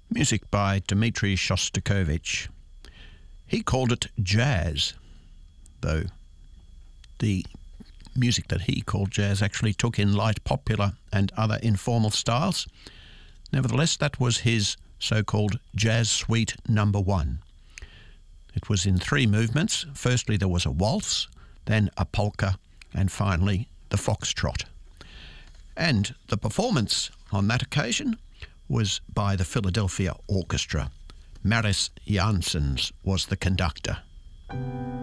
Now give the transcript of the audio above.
Music by Dmitri Shostakovich. He called it jazz, though the music that he called jazz actually took in light popular and other informal styles. Nevertheless, that was his so-called Jazz Suite Number 1. It was in 3 movements. Firstly, there was a waltz, then a polka, and finally the foxtrot. And the performance on that occasion was by the Philadelphia Orchestra. Maris Janssens was the conductor.